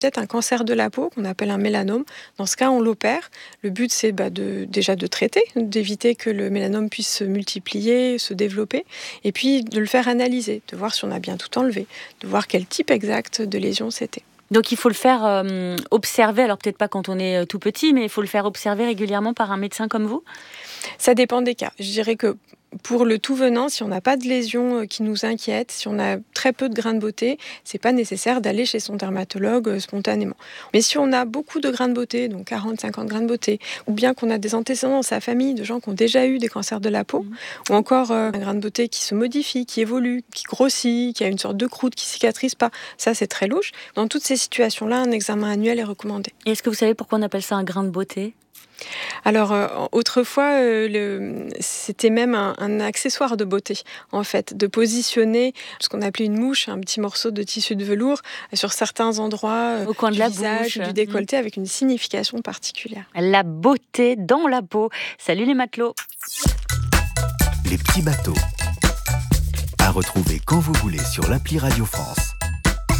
peut-être un cancer de la peau qu'on appelle un mélanome. Dans ce cas, on l'opère. Le but, c'est déjà de traiter, d'éviter que le mélanome puisse se multiplier, se développer, et puis de le faire analyser, de voir si on a bien tout enlevé, de voir quel type exact de lésion c'était. Donc il faut le faire observer, alors peut-être pas quand on est tout petit, mais il faut le faire observer régulièrement par un médecin comme vous ? Ça dépend des cas. Je dirais que pour le tout venant, si on n'a pas de lésion qui nous inquiète, si on a très peu de grains de beauté, c'est pas nécessaire d'aller chez son dermatologue spontanément. Mais si on a beaucoup de grains de beauté, donc 40-50 grains de beauté, ou bien qu'on a des antécédents dans sa famille de gens qui ont déjà eu des cancers de la peau, ou encore un grain de beauté qui se modifie, qui évolue, qui grossit, qui a une sorte de croûte qui cicatrise pas, ça c'est très louche. Dans toutes ces situations-là, un examen annuel est recommandé. Et est-ce que vous savez pourquoi on appelle ça un grain de beauté ? Alors, autrefois, c'était même un accessoire de beauté, en fait, de positionner ce qu'on appelait une mouche, un petit morceau de tissu de velours, sur certains endroits au coin du de la visage, bouche, du décolleté, avec une signification particulière. La beauté dans la peau. Salut les matelots. Les petits bateaux. À retrouver quand vous voulez sur l'appli Radio France.